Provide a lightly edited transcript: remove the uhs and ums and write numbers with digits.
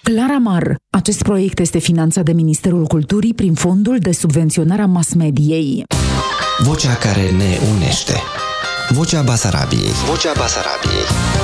Clara Mar. Acest proiect este finanțat de Ministerul Culturii prin Fondul de Subvenționare a Mass-Mediei. Vocea care ne unește. Vocea Basarabiei. Vocea Basarabiei.